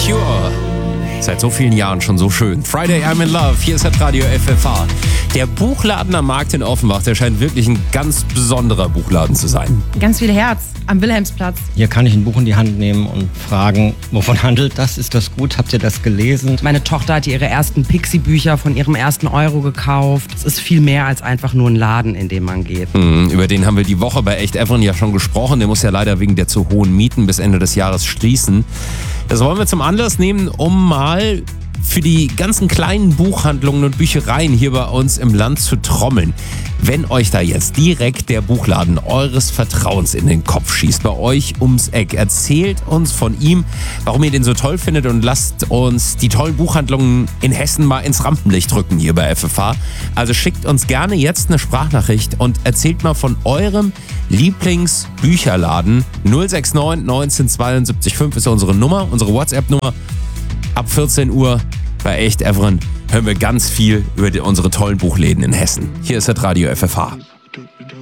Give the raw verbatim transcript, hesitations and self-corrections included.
Cure. Seit so vielen Jahren schon so schön. Friday I'm in Love, hier ist das Radio F F H. Der Buchladen am Markt in Offenbach, der scheint wirklich ein ganz besonderer Buchladen zu sein. Ganz viel Herz am Wilhelmsplatz. Hier kann ich ein Buch in die Hand nehmen und fragen, wovon handelt das? Ist das gut? Habt ihr das gelesen? Meine Tochter hat ihre ersten Pixie-Bücher von ihrem ersten Euro gekauft. Es ist viel mehr als einfach nur ein Laden, in den man geht. Mhm, über den haben wir die Woche bei Echt Evren ja schon gesprochen. Der muss ja leider wegen der zu hohen Mieten bis Ende des Jahres schließen. Das wollen wir zum Anlass nehmen, um mal für die ganzen kleinen Buchhandlungen und Büchereien hier bei uns im Land zu trommeln. Wenn euch da jetzt direkt der Buchladen eures Vertrauens in den Kopf schießt, bei euch ums Eck, erzählt uns von ihm, warum ihr den so toll findet und lasst uns die tollen Buchhandlungen in Hessen mal ins Rampenlicht rücken hier bei F F H. Also schickt uns gerne jetzt eine Sprachnachricht und erzählt mal von eurem Lieblingsbücherladen. null sechs neun neunzehn zweiundsiebzig fünf ist unsere Nummer, unsere WhatsApp-Nummer. Ab vierzehn Uhr bei Echt Evren hören wir ganz viel über die, unsere tollen Buchläden in Hessen. Hier ist das Radio F F H.